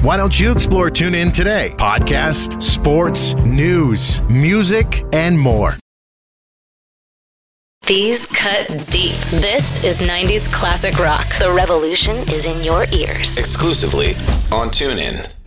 Why don't you explore TuneIn today? Podcast, sports, news, music, and more. These cut deep. This is 90s classic rock. The revolution is in your ears. Exclusively on TuneIn.